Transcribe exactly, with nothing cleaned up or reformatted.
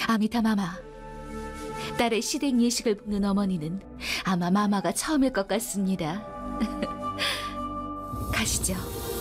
아미타 마마. 딸의 시댁 예식을 보는 어머니는 아마 마마가 처음일 것 같습니다. 가시죠.